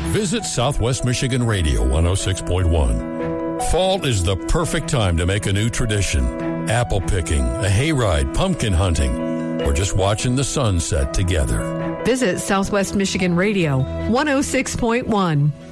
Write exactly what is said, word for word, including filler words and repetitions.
visit Southwest Michigan Radio one oh six point one. Fall is the perfect time to make a new tradition. Apple picking, a hayride, pumpkin hunting, or just watching the sunset together. Visit Southwest Michigan Radio one oh six point one.